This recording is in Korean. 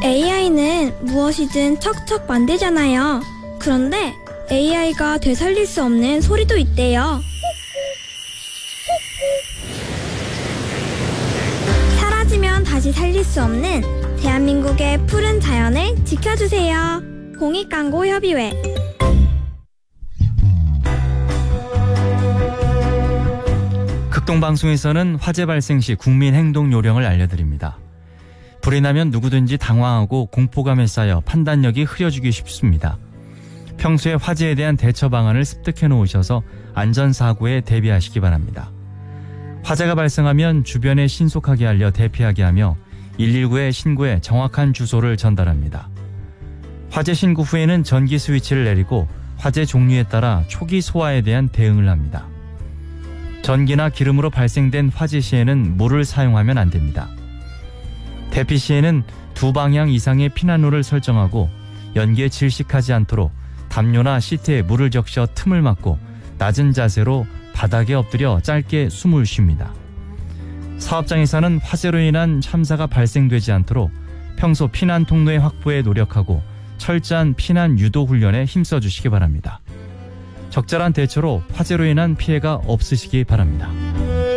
AI는 무엇이든 척척 만들잖아요. 그런데 AI가 되살릴 수 없는 소리도 있대요. 사라지면 다시 살릴 수 없는 대한민국의 푸른 자연을 지켜주세요. 공익광고협의회. 극동방송에서는 화재 발생 시 국민 행동 요령을 알려드립니다. 불이 나면 누구든지 당황하고 공포감에 쌓여 판단력이 흐려지기 쉽습니다. 평소에 화재에 대한 대처 방안을 습득해 놓으셔서 안전사고에 대비하시기 바랍니다. 화재가 발생하면 주변에 신속하게 알려 대피하게 하며 119에 신고해 정확한 주소를 전달합니다. 화재 신고 후에는 전기 스위치를 내리고 화재 종류에 따라 초기 소화에 대한 대응을 합니다. 전기나 기름으로 발생된 화재 시에는 물을 사용하면 안 됩니다. 대피 시에는 2방향 이상의 피난로를 설정하고 연기에 질식하지 않도록 담요나 시트에 물을 적셔 틈을 막고 낮은 자세로 바닥에 엎드려 짧게 숨을 쉽니다. 사업장에서는 화재로 인한 참사가 발생되지 않도록 평소 피난 통로의 확보에 노력하고 철저한 피난 유도 훈련에 힘써 주시기 바랍니다. 적절한 대처로 화재로 인한 피해가 없으시기 바랍니다.